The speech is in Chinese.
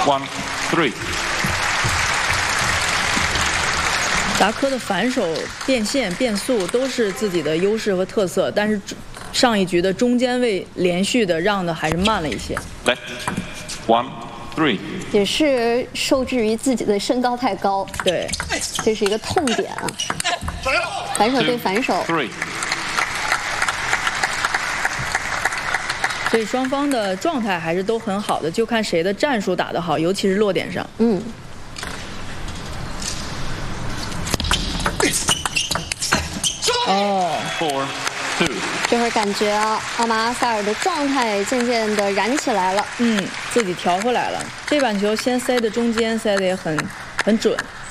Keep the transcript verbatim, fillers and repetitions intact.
one three。 达科的反手、变线、变速都是自己的优势和特色，但是上一局的中间位连续的让的还是慢了一些。 Left one three。 也是受制于自己的身高太高， 对， 这是一个痛点啊。反手对反手。 Three。 所以双方的状态还是都很好的，就看谁的战术打得好，尤其是落点上。 嗯。 哦。 Four two。 这会儿感觉啊，奥马阿萨尔的状态渐渐的燃起来了。 嗯，自己调回来了。这板球先塞的中间，塞的也很很准。